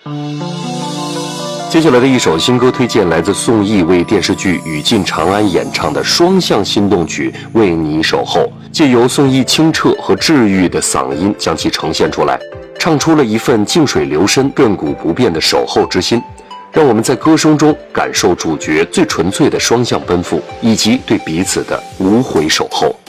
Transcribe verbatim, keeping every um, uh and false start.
接下来的一首新歌推荐来自宋轶为电视剧《雨尽长安》演唱的双向心动曲《为你守候》，借由宋轶清澈和治愈的嗓音将其呈现出来，唱出了一份静水流深、亘古不变的守候之心。让我们在歌声中感受主角最纯粹的双向奔赴，以及对彼此的无悔守候。